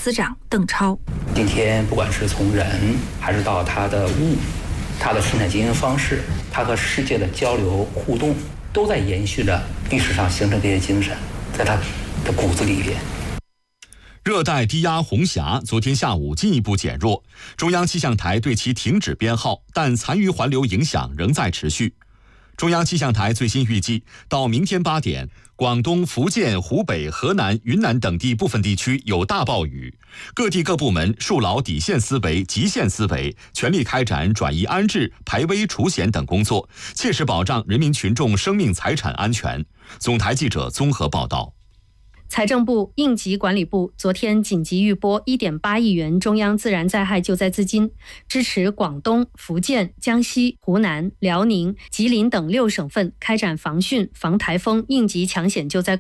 司长邓超。 今天不管是从人，还是到它的物，它的生产经营方式，它和世界的交流互动，都在延续着历史上形成这些精神，在它的骨子里边。 热带低压红霞昨天下午进一步减弱，中央气象台对其停止编号，但残余环流影响仍在持续。中央气象台最新预计，到明天8点，广东、福建、湖北、河南、云南等地部分地区有大暴雨，各地各部门树牢底线思维、极限思维，全力开展转移安置、排危除险等工作，切实保障人民群众生命财产安全。总台记者综合报道。 财政部、应急管理部昨天紧急预拨1.8亿元中央自然灾害救灾资金，支持广东、福建、江西、湖南、辽宁、吉林等6省份开展防汛、防台风应急抢险救灾工作。